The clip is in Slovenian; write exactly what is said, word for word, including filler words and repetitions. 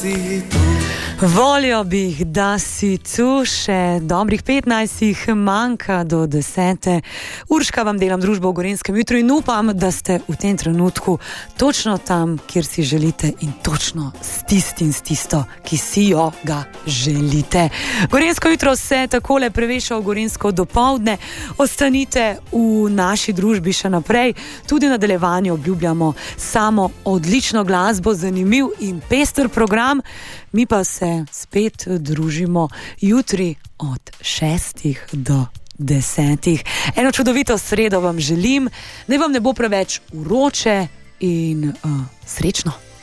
si tu. Voljo bi, da si tu, še dobrih petnajst jih manjka do desete. Urška vam delam družbo v Gorenjskem jutru in upam, da ste v tem trenutku točno tam, kjer si želite in točno s tistim, s tisto, ki si jo ga želite. Gorenjsko jutro se takole preveša v gorenjsko dopoldne. Ostanite v naši družbi še naprej. Tudi v nadaljevanju obljubljamo samo odlično glasbo, zanimiv in pester program. Mi pa se spet družimo jutri od šestih do desetih. Eno čudovito sredo vam želim, naj vam ne bo preveč vroče in uh, srečno.